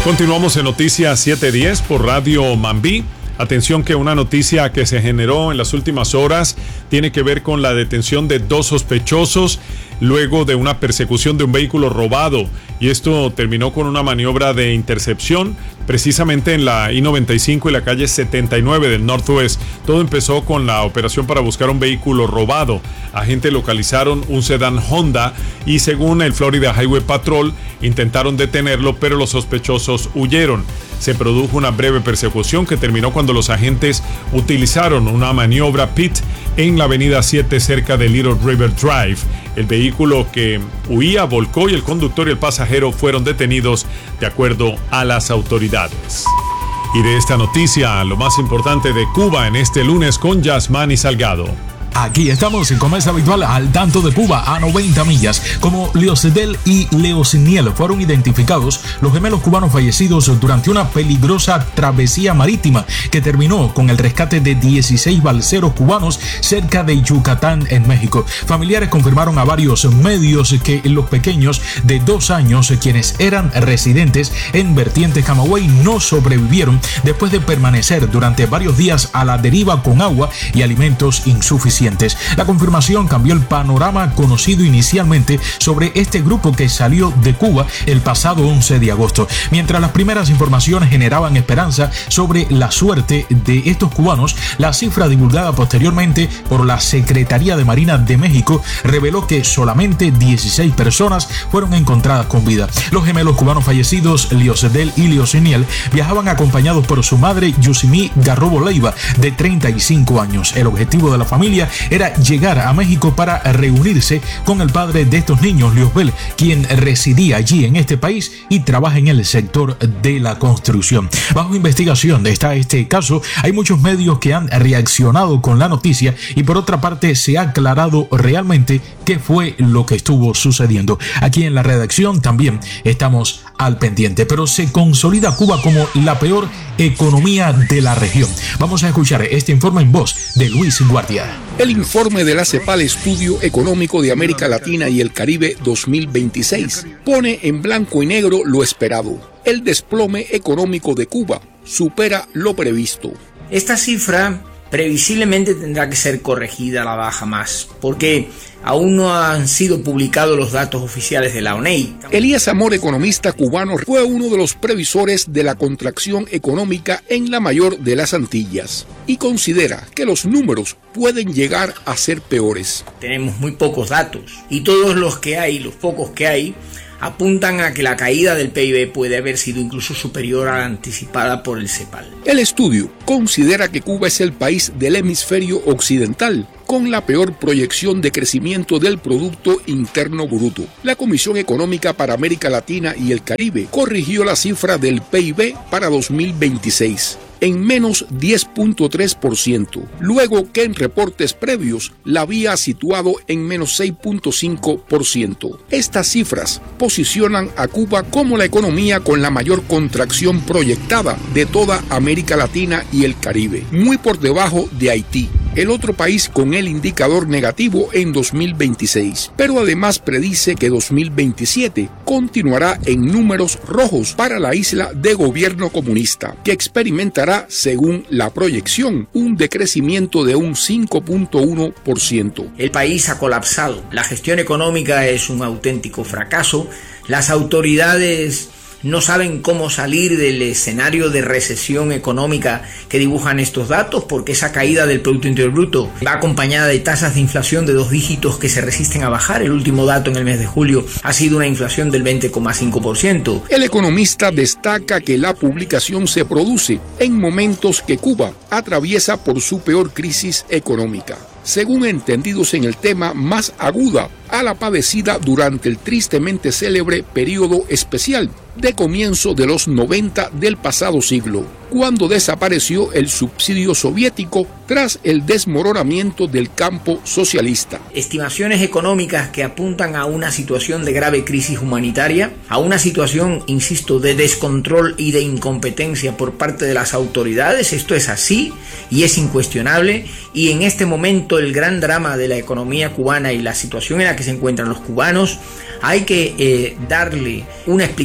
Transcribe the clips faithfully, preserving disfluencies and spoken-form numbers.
Continuamos en Noticias siete diez por Radio Mambí. Atención que una noticia que se generó en las últimas horas tiene que ver con la detención de dos sospechosos luego de una persecución de un vehículo robado, y esto terminó con una maniobra de intercepción precisamente en la I noventa y cinco y la calle setenta y nueve del Northwest. Todo empezó con la operación para buscar un vehículo robado. Agentes localizaron un sedán Honda y, según el Florida Highway Patrol, intentaron detenerlo, pero los sospechosos huyeron. Se produjo una breve persecución que terminó cuando los agentes utilizaron una maniobra pit en la avenida siete cerca de Little River Drive. El vehículo que huía volcó y el conductor y el pasajero fueron detenidos de acuerdo a las autoridades. Y de esta noticia, lo más importante de Cuba en este lunes con Yasmani Salgado. Aquí estamos, como es habitual, al tanto de Cuba a noventa millas. Como Leocedel y Leociniel fueron identificados los gemelos cubanos fallecidos durante una peligrosa travesía marítima que terminó con el rescate de dieciséis balseros cubanos cerca de Yucatán, en México. Familiares confirmaron a varios medios que los pequeños de dos años, quienes eran residentes en vertiente Camagüey, no sobrevivieron después de permanecer durante varios días a la deriva con agua y alimentos insuficientes. La confirmación cambió el panorama conocido inicialmente sobre este grupo que salió de Cuba el pasado once de agosto. Mientras las primeras informaciones generaban esperanza sobre la suerte de estos cubanos, la cifra divulgada posteriormente por la Secretaría de Marina de México reveló que solamente dieciséis personas fueron encontradas con vida. Los gemelos cubanos fallecidos, Leocedel y Leociniel, viajaban acompañados por su madre, Yusimí Garrobo Leiva, de treinta y cinco años. El objetivo de la familia era llegar a México para reunirse con el padre de estos niños, Liosbel, quien residía allí en este país y trabaja en el sector de la construcción. Bajo investigación está este caso. Hay muchos medios que han reaccionado con la noticia y, por otra parte, se ha aclarado realmente qué fue lo que estuvo sucediendo. Aquí en la redacción también estamos al pendiente, pero se consolida Cuba como la peor economía de la región. Vamos a escuchar este informe en voz de Luis Guardia. El informe de la CEPAL Estudio Económico de América Latina y el Caribe dos mil veintiséis pone en blanco y negro lo esperado. El desplome económico de Cuba supera lo previsto. Esta cifra previsiblemente tendrá que ser corregida a la baja más, porque aún no han sido publicados los datos oficiales de la O N E I. Elías Amor, economista cubano, fue uno de los previsores de la contracción económica en la mayor de las Antillas y considera que los números pueden llegar a ser peores. Tenemos muy pocos datos y todos los que hay, los pocos que hay, apuntan a que la caída del P I B puede haber sido incluso superior a la anticipada por el CEPAL. El estudio considera que Cuba es el país del hemisferio occidental con la peor proyección de crecimiento del Producto Interno Bruto. La Comisión Económica para América Latina y el Caribe corrigió la cifra del P I B para dos mil veintiséis en menos diez punto tres por ciento, luego que en reportes previos la había situado en menos seis punto cinco por ciento. Estas cifras posicionan a Cuba como la economía con la mayor contracción proyectada de toda América Latina y el Caribe, muy por debajo de Haití, el otro país con el indicador negativo en dos mil veintiséis, pero además predice que dos mil veintisiete continuará en números rojos para la isla de gobierno comunista, que experimentará, según la proyección, un decrecimiento de un cinco punto uno por ciento. El país ha colapsado, la gestión económica es un auténtico fracaso, las autoridades no saben cómo salir del escenario de recesión económica que dibujan estos datos, porque esa caída del Producto Interior Bruto va acompañada de tasas de inflación de dos dígitos que se resisten a bajar. El último dato en el mes de julio ha sido una inflación del veinte coma cinco por ciento. El economista destaca que la publicación se produce en momentos que Cuba atraviesa por su peor crisis económica, según entendidos en el tema más aguda a la padecida durante el tristemente célebre periodo especial de comienzo de los noventa del pasado siglo, cuando desapareció el subsidio soviético tras el desmoronamiento del campo socialista. Estimaciones económicas que apuntan a una situación de grave crisis humanitaria, a una situación, insisto, de descontrol y de incompetencia por parte de las autoridades. Esto es así y es incuestionable, y en este momento el gran drama de la economía cubana y la situación en la que se encuentran los cubanos, hay que eh, darle una explicación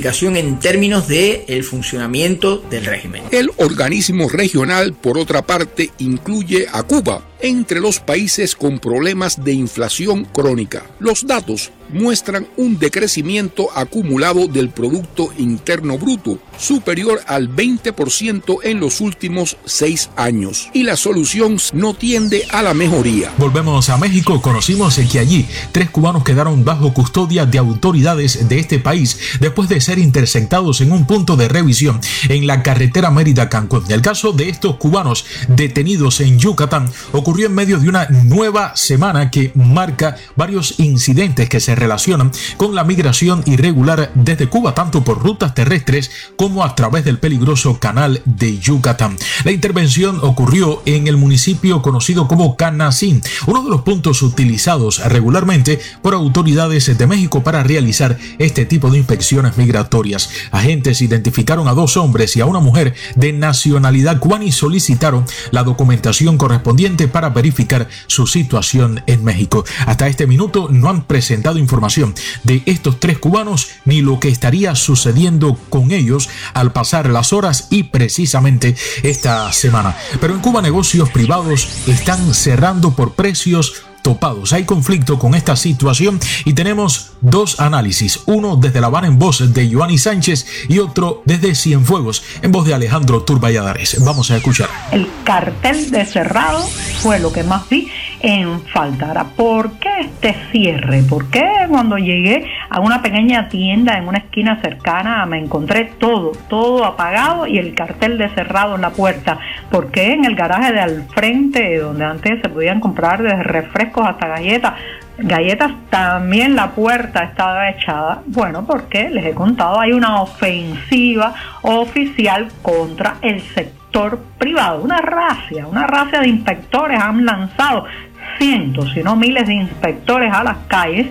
en términos de el funcionamiento del régimen. El organismo regional, por otra parte, incluye a Cuba entre los países con problemas de inflación crónica. Los datos muestran un decrecimiento acumulado del Producto Interno Bruto superior al veinte por ciento en los últimos seis años. Y la solución no tiende a la mejoría. Volvemos a México. Conocimos que allí tres cubanos quedaron bajo custodia de autoridades de este país después de ser interceptados en un punto de revisión en la carretera Mérida-Cancún. El caso de estos cubanos detenidos en Yucatán ocurrió en medio de una nueva semana que marca varios incidentes que se relacionan con la migración irregular desde Cuba, tanto por rutas terrestres como a través del peligroso canal de Yucatán. La intervención ocurrió en el municipio conocido como Canacín, uno de los puntos utilizados regularmente por autoridades de México para realizar este tipo de inspecciones migratorias. Agentes identificaron a dos hombres y a una mujer de nacionalidad cubana y solicitaron la documentación correspondiente para verificar su situación en México. Hasta este minuto no han presentado información de estos tres cubanos ni lo que estaría sucediendo con ellos al pasar las horas y precisamente esta semana. Pero en Cuba negocios privados están cerrando por precios topados. Hay conflicto con esta situación y tenemos dos análisis, uno desde La Habana en voz de Yoani Sánchez y otro desde Cienfuegos en voz de Alejandro Tour Valladares. Vamos a escuchar. El cartel de cerrado fue lo que más vi en falta. Ahora, ¿por qué este cierre? ¿Por qué cuando llegué a una pequeña tienda en una esquina cercana me encontré todo, todo apagado y el cartel de cerrado en la puerta? ¿Por qué en el garaje de al frente, donde antes se podían comprar desde refrescos hasta galletas, galletas también la puerta estaba echada? Bueno, porque les he contado, hay una ofensiva oficial contra el sector privado, una racia, una racia de inspectores han lanzado cientos, si no miles de inspectores a las calles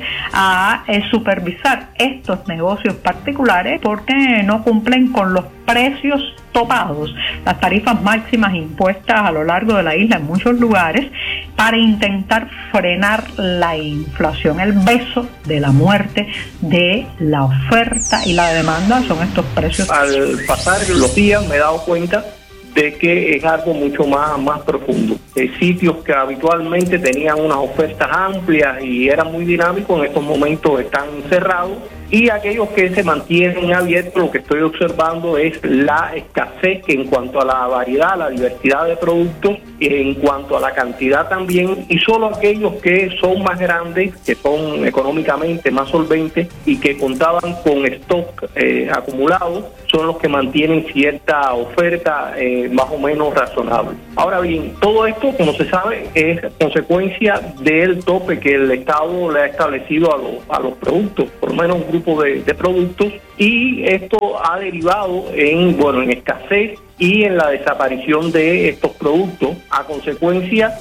a eh, supervisar estos negocios particulares porque no cumplen con los precios topados, las tarifas máximas impuestas a lo largo de la isla en muchos lugares para intentar frenar la inflación. El beso de la muerte de la oferta y la demanda son estos precios. Al pasar los días me he dado cuenta de que es algo mucho más, más profundo. Eh, sitios que habitualmente tenían unas ofertas amplias y eran muy dinámicos, en estos momentos están cerrados, y aquellos que se mantienen abiertos, lo que estoy observando es la escasez que en cuanto a la variedad, la diversidad de productos, en cuanto a la cantidad también, y solo aquellos que son más grandes, que son económicamente más solventes y que contaban con stock eh, acumulado, son los que mantienen cierta oferta eh, más o menos razonable. Ahora bien, todo esto, como se sabe, es consecuencia del tope que el Estado le ha establecido a los, a los productos, por lo menos un grupo de, de productos, y esto ha derivado en, bueno, en escasez y en la desaparición de estos productos a consecuencia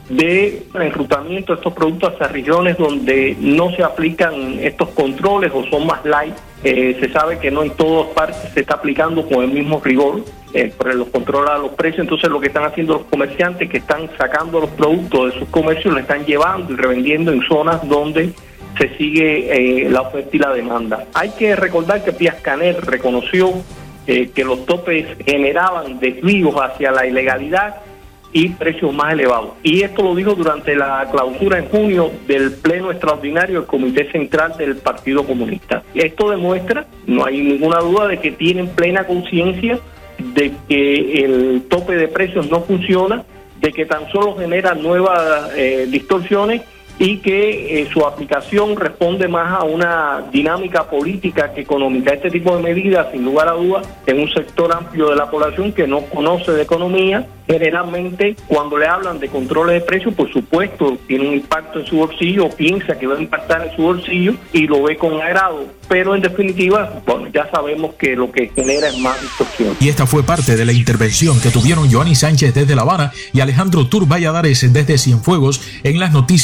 de enrutamiento de estos productos hacia regiones donde no se aplican estos controles o son más light. Eh, se sabe que no en todas partes se está aplicando con el mismo rigor, eh, por los controles a los precios. Entonces lo que están haciendo los comerciantes, que están sacando los productos de sus comercios, los están llevando y revendiendo en zonas donde se sigue eh, la oferta y la demanda. Hay que recordar que Díaz-Canel reconoció eh, que los topes generaban desvíos hacia la ilegalidad y precios más elevados. Y esto lo dijo durante la clausura en junio del Pleno Extraordinario del Comité Central del Partido Comunista. Esto demuestra, no hay ninguna duda, de que tienen plena conciencia de que el tope de precios no funciona, de que tan solo genera nuevas eh, distorsiones y que eh, su aplicación responde más a una dinámica política que económica. Este tipo de medidas, sin lugar a dudas, en un sector amplio de la población que no conoce de economía, generalmente cuando le hablan de controles de precios, por supuesto, tiene un impacto en su bolsillo, piensa que va a impactar en su bolsillo y lo ve con agrado. Pero en definitiva, bueno, ya sabemos que lo que genera es más distorsión. Y esta fue parte de la intervención que tuvieron Yoani Sánchez desde La Habana y Alejandro Tour Valladares desde Cienfuegos en las noticias como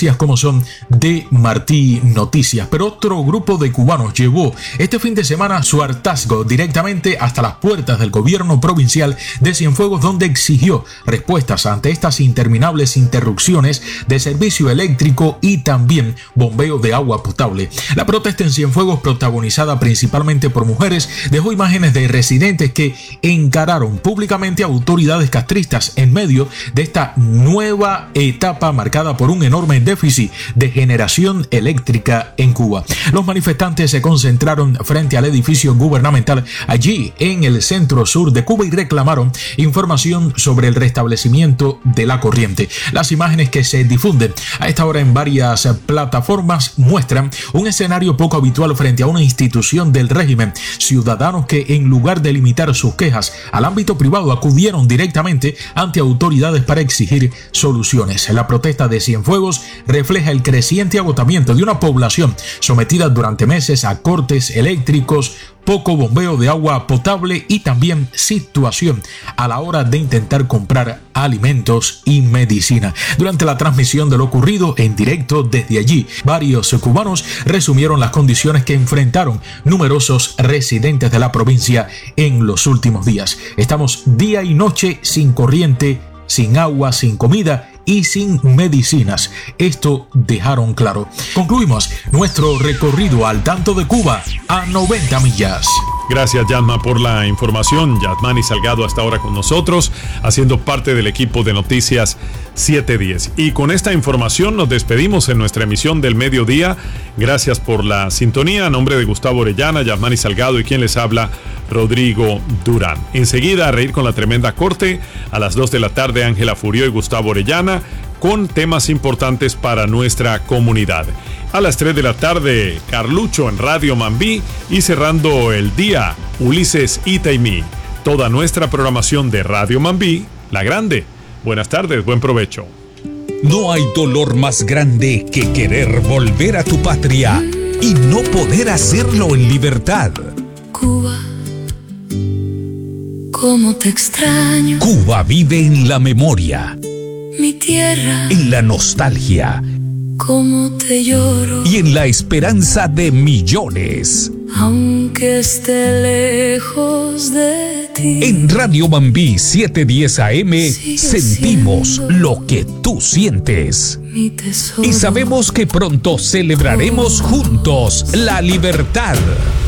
Johnson de Martí Noticias. Pero otro grupo de cubanos llevó este fin de semana su hartazgo directamente hasta las puertas del gobierno provincial de Cienfuegos, donde exigió respuestas ante estas interminables interrupciones de servicio eléctrico y también bombeo de agua potable. La protesta en Cienfuegos, protagonizada principalmente por mujeres, dejó imágenes de residentes que encararon públicamente a autoridades castristas en medio de esta nueva etapa marcada por un enorme déficit de generación eléctrica en Cuba. Los manifestantes se concentraron frente al edificio gubernamental allí en el centro sur de Cuba y reclamaron información sobre el restablecimiento de la corriente. Las imágenes que se difunden a esta hora en varias plataformas muestran un escenario poco habitual frente a una institución del régimen. Ciudadanos que, en lugar de limitar sus quejas al ámbito privado, acudieron directamente ante autoridades para exigir soluciones. La protesta de Cienfuegos refleja el creciente agotamiento de una población sometida durante meses a cortes eléctricos, poco bombeo de agua potable y también situación a la hora de intentar comprar alimentos y medicina. Durante la transmisión de lo ocurrido en directo desde allí, varios cubanos resumieron las condiciones que enfrentaron numerosos residentes de la provincia en los últimos días. Estamos día y noche sin corriente, sin agua, sin comida y sin medicinas. Esto dejaron claro. Concluimos nuestro recorrido al tanto de Cuba a noventa millas. Gracias, Yasma, por la información. Yasmani Salgado hasta ahora con nosotros, haciendo parte del equipo de Noticias siete diez. Y con esta información nos despedimos en nuestra emisión del mediodía. Gracias por la sintonía. A nombre de Gustavo Orellana, Yasmani Salgado y quien les habla, Rodrigo Durán. Enseguida a reír con la tremenda corte. A las dos de la tarde, Ángela Furió y Gustavo Orellana con temas importantes para nuestra comunidad. A las tres de la tarde, Carlucho en Radio Mambí y cerrando el día, Ulises Itaimí. Toda nuestra programación de Radio Mambí, la grande. Buenas tardes, buen provecho. No hay dolor más grande que querer volver a tu patria y no poder hacerlo en libertad. Cuba, cómo te extraño. Cuba vive en la memoria, mi tierra, en la nostalgia, cómo te lloro, y en la esperanza de millones. Aunque esté lejos de ti. En Radio Mambí setecientos diez A M sentimos lo que tú sientes. Mi tesoro. Y sabemos que pronto celebraremos juntos la libertad.